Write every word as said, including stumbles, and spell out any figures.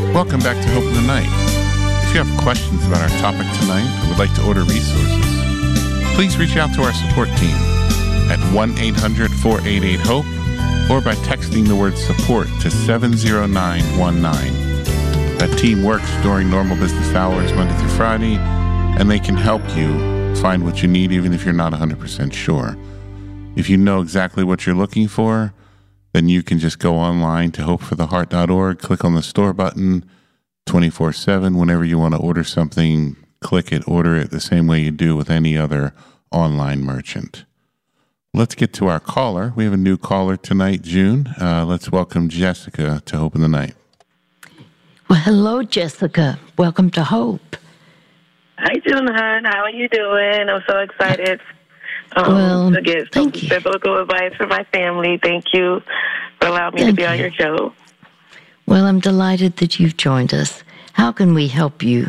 Welcome back to Hope in the Night. If you have questions about our topic tonight or would like to order resources, please reach out to our support team at one eight hundred four eight eight HOPE or by texting the word support to seven zero nine one nine. That team works during normal business hours, Monday through Friday, and they can help you find what you need even if you're not one hundred percent sure. If you know exactly what you're looking for, then you can just go online to hope for the heart dot org, click on the store button twenty-four seven. Whenever you want to order something, click it, order it the same way you do with any other online merchant. Let's get to our caller. We have a new caller tonight, June. Uh, let's welcome Jessica to Hope in the Night. Well, hello, Jessica. Welcome to Hope. Hi, June, hon. How are you doing? I'm so excited um, well, to get some biblical advice for my family. Thank you for allowing me thank to be you. on your show. Well, I'm delighted that you've joined us. How can we help you